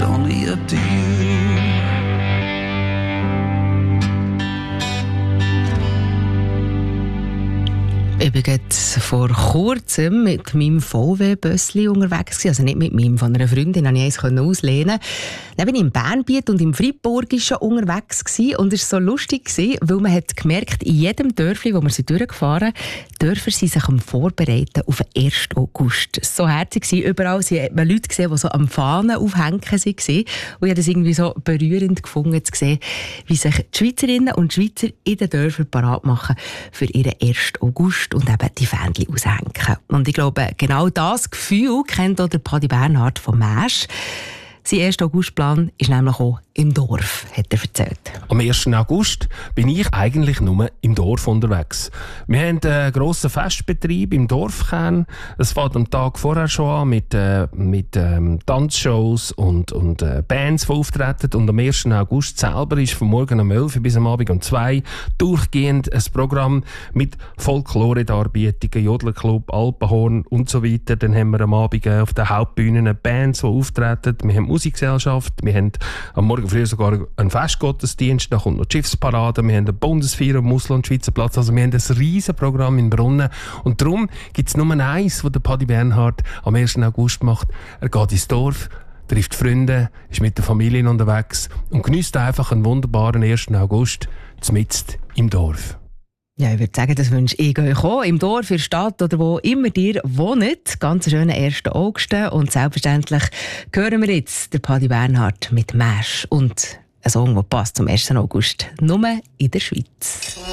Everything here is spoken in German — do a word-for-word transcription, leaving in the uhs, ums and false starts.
only up to you. Ich war gerade vor kurzem mit meinem V W-Bössli unterwegs, also nicht mit meinem, von einer Freundin, konnte ich eins auslehnen. Dann war ich im Bernbiet und im Friburgischen unterwegs und es war so lustig, weil man hat gemerkt, in jedem Dörfli, wo wir sind durchgefahren sind, Dörfer sind sich am Vorbereiten auf den ersten August. So herzig war überall, hat man Leute gesehen, die so am Fahnen aufhängen waren. Und ich habe das irgendwie so berührend gefunden, zu sehen, wie sich die Schweizerinnen und Schweizer in den Dörfern parat machen für ihren ersten August und eben die Fähnchen aushängen. Und ich glaube, genau das Gefühl kennt auch der Paddy Bernhard vom Mäsch. Sein erster Augustplan ist nämlich auch im Dorf, hat er erzählt. Am ersten August bin ich eigentlich nur im Dorf unterwegs. Wir haben einen grossen Festbetrieb im Dorfkern. Es fängt am Tag vorher schon an mit, äh, mit ähm, Tanzshows und, und äh, Bands, die auftreten. Und am ersten August selber ist von morgen um elf bis am Abend um zwei durchgehend ein Programm mit Folklore-Darbietungen, Jodlerclub, Alpenhorn und so weiter. Dann haben wir am Abend auf den Hauptbühnen Bands, die auftreten. Wir haben Musikgesellschaft, wir haben am Morgen früh sogar einen Festgottesdienst, dann kommt noch die Schiffsparade, wir haben eine Bundesfeier am Musel- und Schweizer Platz, also wir haben ein riesen Programm in Brunnen und darum gibt es nur eins, was der Paddy Bernhard am ersten August macht. Er geht ins Dorf, trifft Freunde, ist mit der Familie unterwegs und genießt einfach einen wunderbaren ersten August mitten im Dorf. Ja, ich würde sagen, das wünsche ich euch auch. Im Dorf, in der Stadt oder wo immer ihr wohnt. Ganz schönen ersten August. Und selbstverständlich hören wir jetzt den Paddy Bernhard mit «Mäsch» und ein Song, der passt zum ersten August. Nur in der Schweiz.